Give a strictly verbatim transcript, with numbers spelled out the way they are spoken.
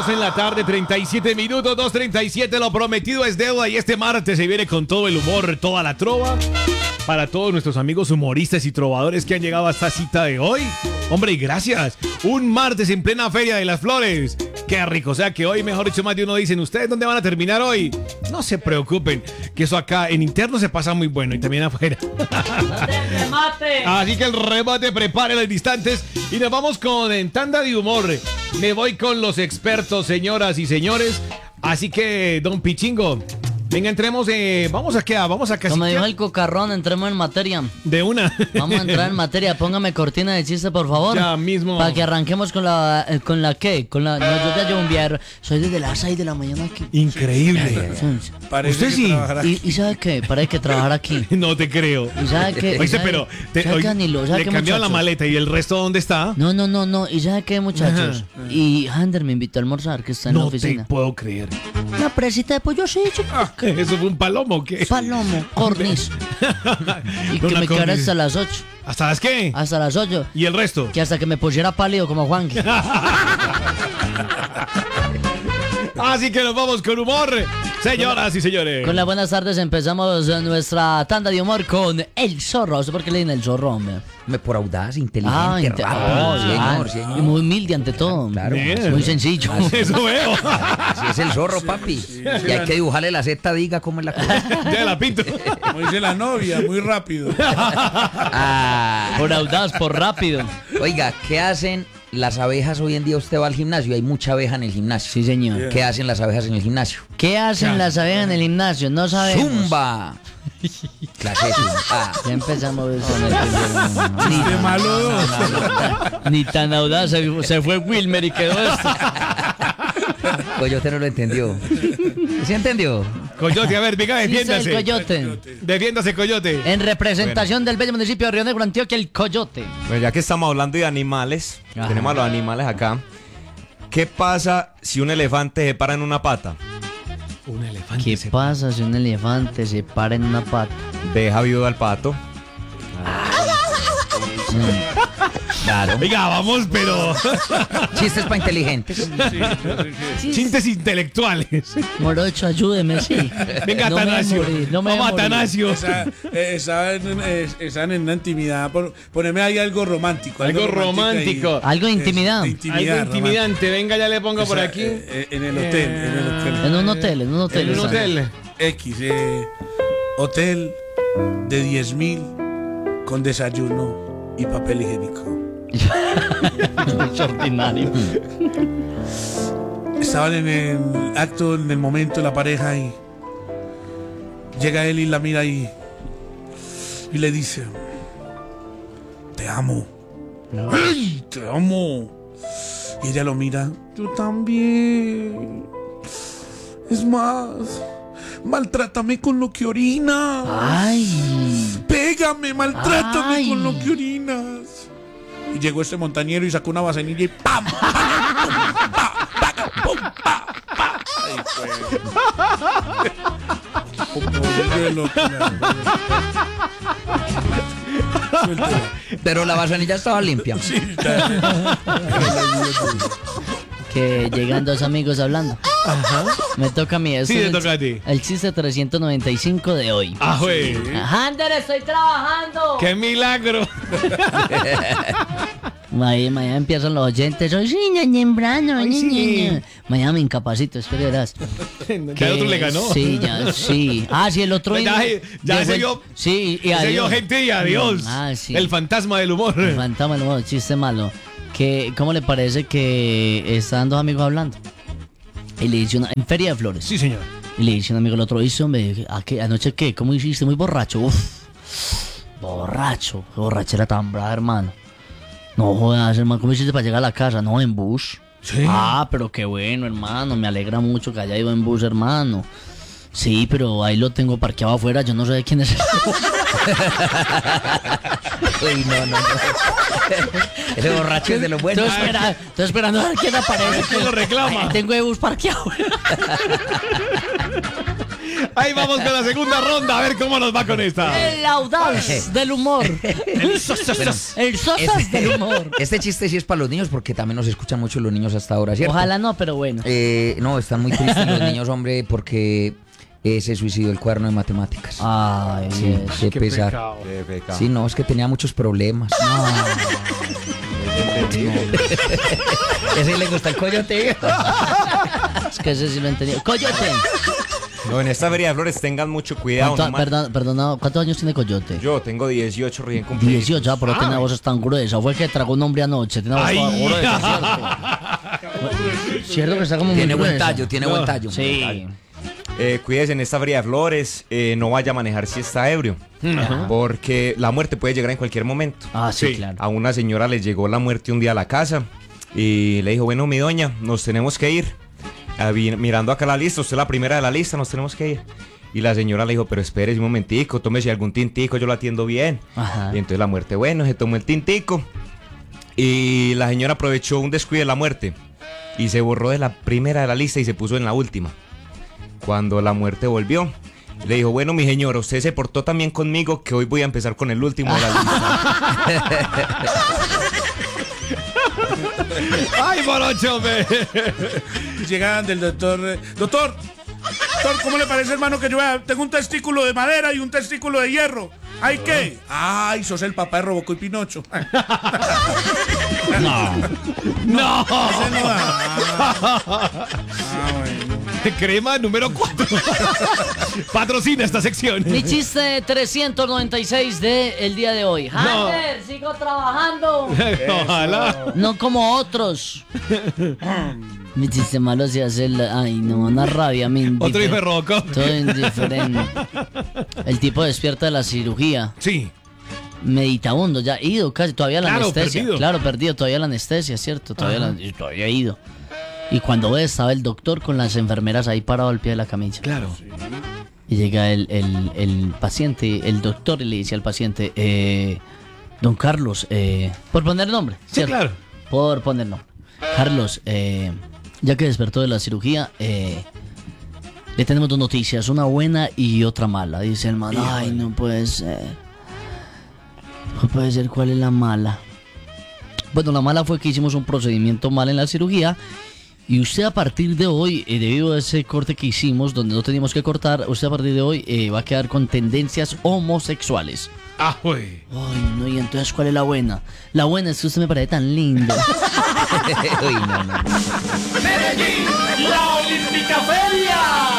dos en la tarde, treinta y siete minutos, dos treinta y siete, lo prometido es deuda y este martes se viene con todo el humor, toda la trova. Para todos nuestros amigos humoristas y trovadores que han llegado a esta cita de hoy. Hombre, y gracias. Un martes en plena Feria de las Flores. Qué rico. O sea que hoy, mejor dicho, más de uno dicen, ¿ustedes dónde van a terminar hoy? No se preocupen, que eso acá en interno se pasa muy bueno y también afuera. ¡Remate! Así que el remate, preparen los instantes y nos vamos con en tanda de humor. Me voy con los expertos, señoras y señores. Así que, don Pichingo, venga, entremos, eh, vamos a qué, vamos a casi. Como dijo el Cocarrón, entremos en materia. De una. Vamos a entrar en materia, póngame cortina de chiste, por favor. Ya mismo. Para que arranquemos con la, eh, con la qué, con la, no, yo ya llevo un viaje, soy desde las seis de la mañana aquí. Increíble. Sí. Usted que sí. ¿Y, ¿Y sabe qué? Para que trabajar aquí. No te creo. ¿Y sabe qué? Oíste, ¿Sabe- pero te, sabe oí- qué, Danilo? ¿Sabe le qué, cambiaron la muchachos? maleta y el resto ¿dónde está? No, no, no, no. ¿Y sabe qué, muchachos? Ajá. Y Hander me invitó a almorzar, que está en la No te oficina. puedo creer. Una presita de pollo, sí, chico. ¿Eso fue un palomo o qué? Palomo, corniz. Y que Una me quedara corniz. hasta las ocho. ¿Hasta las qué? Hasta las ocho. ¿Y el resto? Que hasta que me pusiera pálido como Juan. Así que nos vamos con humor, señoras y señores. Con las buenas tardes empezamos nuestra tanda de humor con El Zorro. No sé por qué le dicen El Zorro, hombre. Me por audaz, inteligente, Ah, inte- rápido, ah, señor, ah, señor. Y muy humilde ante todo. Claro. Bien. Muy sencillo. Eso veo. Así es el zorro, papi. Y hay que dibujarle la Z, diga cómo es la cosa. Ya la pinto. Como dice la novia, muy rápido. Ah, Por audaz, por rápido. oiga, ¿qué hacen las abejas hoy en día? Usted va al gimnasio, hay mucha abeja en el gimnasio. Sí, señor. ¿Qué hacen las abejas en el gimnasio? ¿Qué hacen las abejas en el gimnasio? No sabemos. ¡Zumba! Clase de zumba. Ya empezamos con el Chiste malo dos. Ni tan audaz, se, se fue Wilmer y quedó esto. Coyote no lo entendió. ¿Sí entendió? Coyote, a ver, venga, Dice el defiéndase. coyote. Defiéndase, Coyote. En representación del bello municipio de Río Negro, Antioquia, el coyote. Bueno, ya que estamos hablando de animales, Ajá. tenemos a los animales acá. ¿Qué pasa si un elefante se para en una pata? Un elefante. ¿Qué se- pasa si un elefante se para en una pata? Deja viudo al pato. Claro. Venga, vamos, pero. Chistes para inteligentes. Chistes intelectuales. Morocho, ayúdeme, sí. Venga, No me voy a Atanasio. morir, no me voy a Vamos, morir. Atanasio. Esa- eh, esa- eh, Están en una intimidad. Pon- Poneme ahí algo romántico. Algo romántico romántico. ahí. Algo de intimidad. De intimidad, Algo intimidante. Venga, ya le pongo romántico. por Esa, aquí. eh, eh, en el hotel. En el hotel. En un hotel, en un hotel. En un está. hotel. X. eh, hotel de diez mil con desayuno y papel higiénico. Extraordinario. Estaban en el acto, en el momento, la pareja y llega él y la mira y, y le dice: te amo. ¡Ay, te amo! Y ella lo mira: yo también. Es más, maltrátame con lo que orinas. Ay. Pégame, maltrátame Ay. con lo que orinas. Y llegó este montañero y sacó una vasenilla y ¡pam! ¡pam! ¡pum! ¡pa! ¡pa! ¡pum! ¡pa! ¡pa! Ay, pues. Como de loca. Suéltela. Pero la vasanilla estaba limpia. Sí, está. Que llegan dos amigos hablando. Me toca a mí. Este Sí, es te el- toca a ti. El chiste trescientos noventa y cinco de hoy. Ah, güey. Ander, estoy trabajando. ¡Qué milagro! Ahí, mañana empiezan los oyentes. Hoy sí, ña, temprano. Hoy ña, sí. ña, ña. Mañana me incapacito, espero verás. Que el otro le ganó. Sí, ya, sí. Ah, sí, el otro. Ya, ya llegó se el- vio- Sí, y Se dio adiós. gente y adiós. Ah, sí. El fantasma del humor. El fantasma, el modo, chiste malo. Que, ¿cómo le parece que están dos amigos hablando? Y le dice una, en Feria de Flores. Sí, señor. Y le dice un amigo al otro, dice, hombre, ¿a qué, ¿anoche qué? ¿Cómo hiciste? Muy borracho. Uf, borracho. Qué borrachera tan brava, hermano. No jodas, hermano, ¿cómo hiciste para llegar a la casa? No, en bus. Sí. Ah, pero qué bueno, hermano. Me alegra mucho que haya ido en bus, hermano. Sí, pero ahí lo tengo parqueado afuera. Yo no sé de quién es. Uy, no, no, no. Ese borracho es de los buenos. Estoy, espera- estoy esperando a ver quién aparece. ¿Quién lo reclama? Ahí tengo el bus parqueado. Ahí vamos con la segunda ronda, a ver cómo nos va con esta. El audaz del humor. El sos, sos, sos. El sosas del humor. Este chiste sí es para los niños porque también nos escuchan mucho los niños hasta ahora, ¿cierto? Ojalá no, pero bueno. Eh, no, están muy tristes los niños, hombre, porque eh, se suicidó el cuaderno de matemáticas. Ay, Sí, yes. qué Qué pesar. pecado. Qué pecado. Sí, no, es que tenía muchos problemas. Ese le gusta el coyote. Es que ese sí lo entendí. ¡Coyote! No, en esta feria de flores tengan mucho cuidado. ¿Cuánto- no ma- perdón, perdona, ¿cuántos años tiene Coyote? Yo tengo dieciocho recién cumplidos. dieciocho, ah, pero tiene una voz tan gruesa. Fue que tragó un hombre anoche. Tiene una voz Ay. toda gruesa, ¿cierto? Cierto que está como muy Tiene buen gruesa. tallo, tiene buen tallo. Sí. Eh, cuídese en esta feria de flores, eh, no vaya a manejar si está ebrio, porque la muerte puede llegar en cualquier momento. Ah, sí, Sí. claro. A una señora le llegó la muerte un día a la casa y le dijo, bueno, mi doña, nos tenemos que ir. Ah, vi- mirando acá la lista, usted es la primera de la lista, nos tenemos que ir. Y la señora le dijo, pero espérese un momentico, tómese algún tintico, yo lo atiendo bien. Ajá. Y entonces la muerte, bueno, se tomó el tintico. Y la señora aprovechó un descuido de la muerte y se borró de la primera de la lista y se puso en la última. Cuando la muerte volvió, le dijo, bueno, mi señora, usted se portó tan bien conmigo que hoy voy a empezar con el último de la lista. Ay, morocho, hombre. Llegaban del doctor. eh, Doctor, doctor, ¿cómo le parece, hermano, que yo vea- tengo un testículo de madera y un testículo de hierro? ¿Ay qué? Ay, sos el papá de Robocop y Pinocho. No. Ese no da. Ah, bueno. Crema número cuatro. Patrocina esta sección. Mi chiste trescientos noventa y seis de el día de hoy. No. Hunter, sigo trabajando. Ojalá. No como otros. Mi chiste malo se hace el... Ay, no, una rabia. Mi Otro hijo de Rocco. Todo indiferente. El tipo despierta de la cirugía. Sí. Meditabundo, ya ido casi, todavía la Claro, anestesia. perdido. Claro, perdido, todavía la anestesia, ¿cierto? Todavía, la- y todavía ido. Y cuando ve, estaba el doctor con las enfermeras ahí parado al pie de la camilla. Claro. Y llega el, el- el paciente, el doctor, y le dice al paciente, eh, don Carlos, eh, por poner nombre. Sí, ¿cierto? claro. Por poner nombre. Carlos, eh, ya que despertó de la cirugía, eh, le tenemos dos noticias, una buena y otra mala. Dice el man, ay, no puede ser. No puede ser, ¿cuál es la mala? Bueno, la mala fue que hicimos un procedimiento mal en la cirugía. Y usted a partir de hoy, eh, debido a ese corte que hicimos, donde no teníamos que cortar, usted a partir de hoy eh, va a quedar con tendencias homosexuales. Ah, güey. Ay, no, y entonces, ¿cuál es la buena? La buena es que usted me parece tan lindo. Uy, no, no. ¡La Olímpica Feria!